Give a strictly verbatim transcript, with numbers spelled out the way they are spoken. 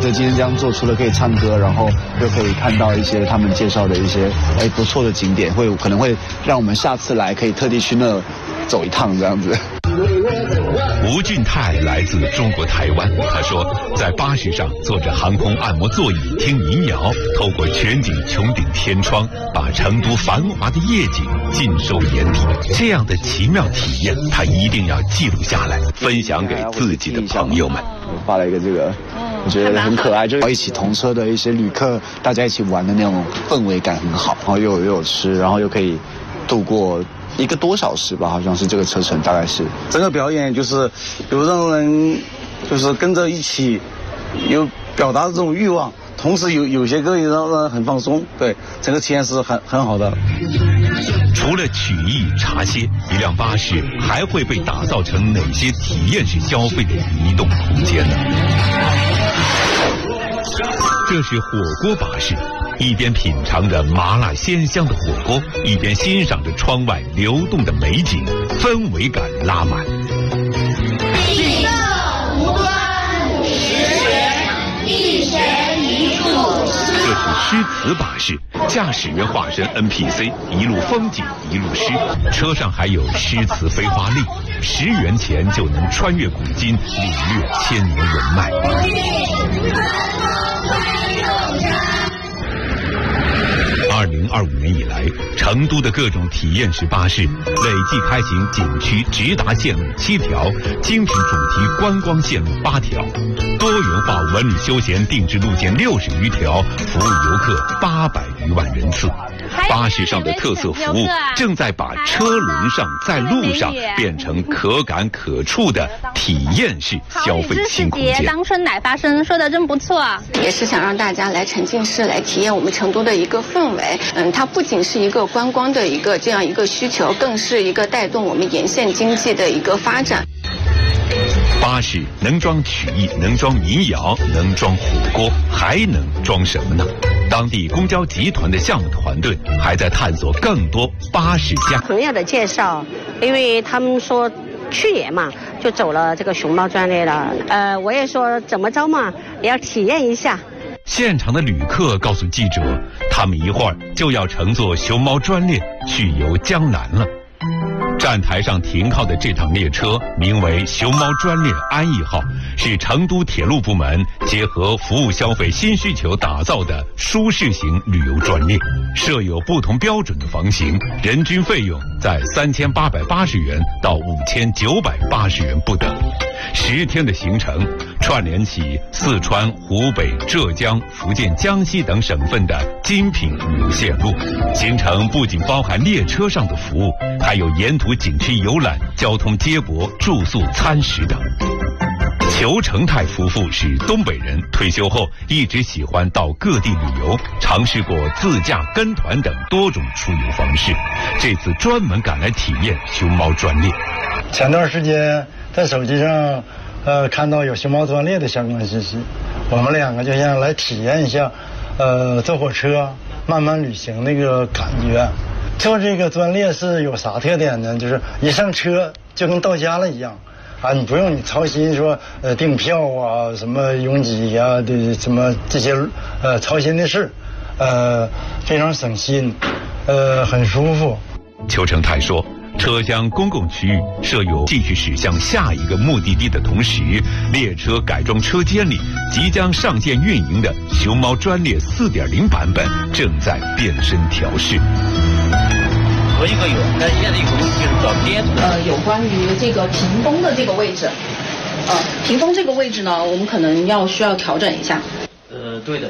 所以今天这样做，除了可以唱歌，然后又可以看到一些他们介绍的一些哎不错的景点，会可能会让我们下次来可以特地去那走一趟这样子。 吴俊泰来自中国台湾，他说在巴士上坐着航空按摩座椅听民谣，透过全景穹顶天窗，把成都繁华的夜景尽收眼底。这样的奇妙体验，他一定要记录下来，分享给自己的朋友们。 我发了一个这个，我觉得很可爱，就是一起同车的一些旅客，大家一起玩的那种氛围感很好，然后又有又有吃，然后又可以度过一个多小时吧，好像是这个车程，大概是。 整个表演就是有让人就是跟着一起，有表达这种欲望，同时有有些歌也让人很放松，对，整个体验是很很好的。 除了曲艺茶歇，一辆巴士还会被打造成哪些体验式消费的移动空间呢？这是火锅巴士。一边品尝着麻辣鲜香的火锅，一边欣赏着窗外流动的美景，氛围感拉满。 喜乐无端，十元一钱一处。 这是诗词巴士，驾驶员化身 N P C， 一路风景一路诗，车上还有诗词飞花令，十元钱就能穿越古今，领略千年文脉。二零二五年以来，成都的各种体验式巴士累计开行景区直达线路七条，精品主题观光线路八条，多元化文旅休闲定制路线六十余条，服务游客八百余万人次。巴士上的特色服务正在把车轮上在路上变成可感可触的体验式消费新空间。 当春乃发生，说的真不错。 也是想让大家来沉浸式来体验我们成都的一个氛围。嗯，它不仅是一个观光的一个这样一个需求，更是一个带动我们沿线经济的一个发展。 巴士能装曲艺，能装民谣，能装火锅，还能装什么呢？当地公交集团的项目团队还在探索更多巴士家。 朋友的介绍，因为他们说去年嘛就走了这个熊猫专列了，呃，我也说怎么着嘛，也要体验一下。 现场的旅客告诉记者，他们一会儿就要乘坐熊猫专列去游江南了。站台上停靠的这趟列车名为熊猫专列安逸号，是成都铁路部门结合服务消费新需求打造的舒适型旅游专列，设有不同标准的房型，人均费用在三千八百八十元到五千九百八十元不等。十天的行程串联起四川、湖北、浙江、福建、江西等省份的精品旅游线路。行程不仅包含列车上的服务，还有沿途景区游览、交通接驳、住宿、餐食等。裘成泰夫妇是东北人，退休后一直喜欢到各地旅游，尝试过自驾、跟团等多种出游方式，这次专门赶来体验熊猫专列。 前段时间在手机上呃看到有熊猫专列的相关信息，我们两个就想来体验一下呃坐火车慢慢旅行那个感觉。坐这个专列是有啥特点呢？就是一上车就跟到家了一样啊，你不用你操心说呃订票啊、什么拥挤呀的什么这些呃操心的事，呃非常省心，呃很舒服。 裘成泰说，车厢公共区域设有继续驶向下一个目的地的同时，列车改装车间里即将上线运营的熊猫专列 四点零 版本正在变身调试。 可以可以有，但是现在有个问题就是找边。 呃，有关于这个屏风的这个位置，呃，屏风这个位置呢，我们可能要需要调整一下。 呃，对的。